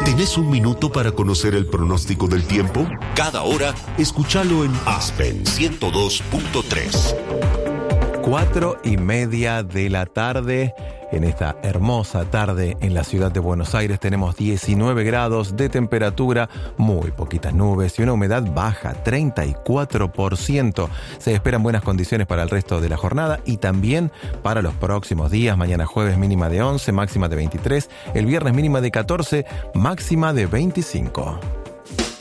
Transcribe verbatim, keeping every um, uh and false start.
¿Tenés un minuto para conocer el pronóstico del tiempo? Cada hora, escúchalo en Aspen ciento dos punto tres. Cuatro y media de la tarde. En esta hermosa tarde en la ciudad de Buenos Aires tenemos diecinueve grados de temperatura, muy poquitas nubes y una humedad baja, treinta y cuatro por ciento. Se esperan buenas condiciones para el resto de la jornada y también para los próximos días. Mañana jueves mínima de once, máxima de veintitrés. El viernes mínima de catorce, máxima de veinticinco.